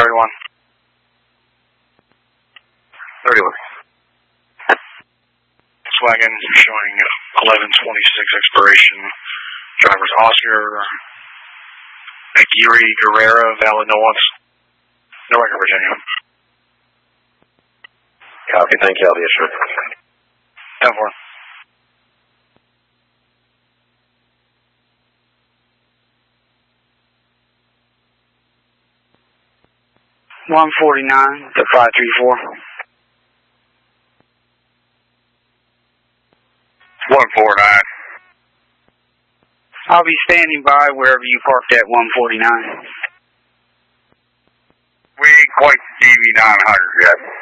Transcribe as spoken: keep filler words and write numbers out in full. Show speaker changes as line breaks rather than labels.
thirty-one.
thirty-one.
Volkswagen showing eleven twenty-six expiration. Drivers Oscar, Aguirre, Guerrera, valid, no ones. No record, Virginia.
Copy, thank you, I'll be assured.
ten four.
one forty-nine to five three four.
one four nine.
I'll be standing by wherever you parked at one forty-nine.
We ain't quite D V nine hundred yet.